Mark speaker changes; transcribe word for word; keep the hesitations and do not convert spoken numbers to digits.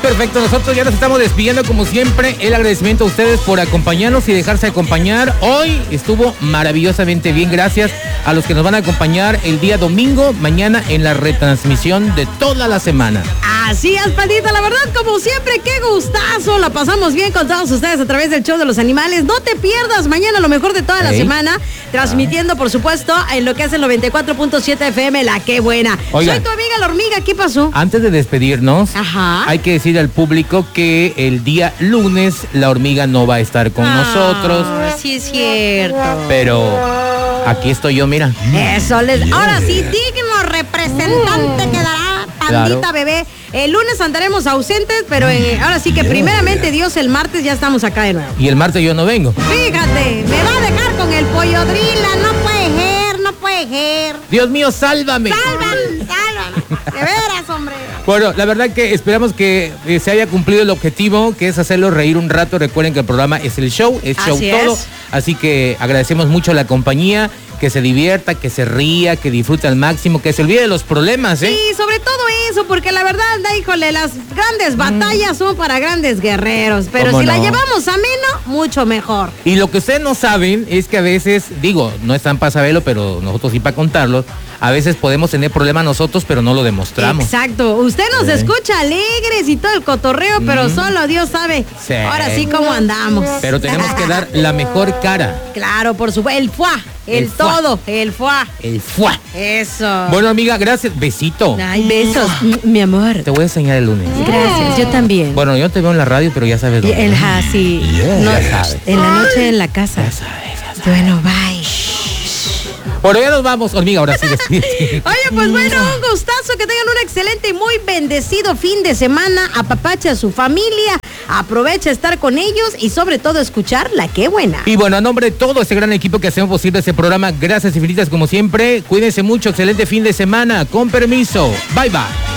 Speaker 1: Perfecto, nosotros ya nos estamos despidiendo como siempre. El agradecimiento a ustedes por acompañarnos y dejarse acompañar. Hoy estuvo maravillosamente bien. Gracias a los que nos van a acompañar el día domingo, mañana en la retransmisión de toda la semana.
Speaker 2: Así es, pandita, la verdad, como siempre, qué gustazo. La pasamos bien con todos ustedes a través del show de los animales. No te pierdas mañana lo mejor de toda la
Speaker 1: ¿Eh?
Speaker 2: semana, transmitiendo, por supuesto, en lo que es el noventa y cuatro punto siete F M, La Qué Buena.
Speaker 1: Oigan,
Speaker 2: soy tu amiga la hormiga, ¿qué pasó?
Speaker 1: Antes de despedirnos,
Speaker 2: Ajá.
Speaker 1: hay que decir al público que el día lunes la hormiga no va a estar con
Speaker 2: Ah,
Speaker 1: nosotros.
Speaker 2: Sí, es cierto.
Speaker 1: Pero aquí estoy yo, mira.
Speaker 2: Eso les. Ahora sí, digno representante quedará, pandita,
Speaker 1: Claro.
Speaker 2: bebé. El lunes andaremos ausentes, pero eh, ahora sí que primeramente Dios, el martes ya estamos acá de nuevo.
Speaker 1: Y el martes yo no vengo.
Speaker 2: Fíjate, me va a dejar con el pollo drila, no puede ser, no puede ser.
Speaker 1: Dios mío, sálvame.
Speaker 2: Sálvame, sálvame. De veras, hombre.
Speaker 1: Bueno, la verdad que esperamos que eh, se haya cumplido el objetivo, que es hacerlos reír un rato. Recuerden que el programa es el show, es show
Speaker 2: Así
Speaker 1: todo.
Speaker 2: es.
Speaker 1: Así que agradecemos mucho la compañía, que se divierta, que se ría, que disfrute al máximo, que se olvide de los problemas, ¿eh?
Speaker 2: Sí, sobre todo eso, porque la verdad, híjole, las grandes batallas son para grandes guerreros, pero
Speaker 1: ¿Cómo
Speaker 2: si la
Speaker 1: no?
Speaker 2: llevamos ameno, mucho mejor.
Speaker 1: Y lo que ustedes no saben es que a veces, digo, no están para saberlo, pero nosotros sí para contarlo, a veces podemos tener problemas nosotros, pero no lo demostramos.
Speaker 2: Exacto, usted nos
Speaker 1: Sí.
Speaker 2: escucha alegres y todo el cotorreo, pero solo Dios sabe
Speaker 1: Sí.
Speaker 2: ahora sí cómo andamos.
Speaker 1: Pero tenemos que dar la mejor cara,
Speaker 2: Claro, por supuesto, el fuá, el,
Speaker 1: El fuá.
Speaker 2: todo, el fuá.
Speaker 1: el fuá.
Speaker 2: Eso.
Speaker 1: Bueno, amiga, gracias. Besito.
Speaker 2: Ay, besos, mi amor.
Speaker 1: Te voy a enseñar el lunes.
Speaker 2: Gracias, yo también.
Speaker 1: Bueno, yo te veo en la radio, pero ya sabes
Speaker 2: Y
Speaker 1: dónde.
Speaker 2: el ja, sí. No,
Speaker 1: Ya sabes.
Speaker 2: en la noche en la casa.
Speaker 1: Ya sabes, ya sabes.
Speaker 2: Bueno, bye.
Speaker 1: Bueno, ya nos vamos, hormiga, ahora sí. despídete.
Speaker 2: Oye, pues bueno, un gustazo, que tengan un excelente y muy bendecido fin de semana. Apapacha a su familia, aprovecha estar con ellos y sobre todo escuchar La Qué Buena.
Speaker 1: Y bueno, a nombre de todo ese gran equipo que hacemos posible este programa, gracias infinitas como siempre. Cuídense mucho, excelente fin de semana. Con permiso. Bye, bye.